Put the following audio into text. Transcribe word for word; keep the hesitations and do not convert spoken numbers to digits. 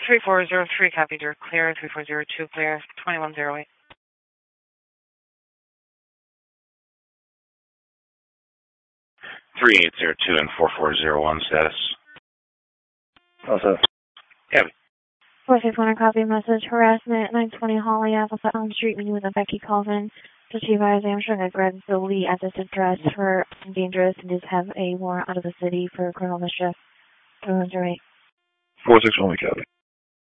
three four zero three, copy, you're clear. three four zero two, clear. twenty-one oh eight. three eight zero two and four four zero one, status. Also. Copy. four six one, copy, message, harassment, nine twenty Holly Ave, Elm Street, meeting with Becky Colvin. Just to advise, I'm showing that Greg Billy at this address for dangerous and just have a warrant out of the city for criminal mischief. twenty-one oh eight. four six one, we copy.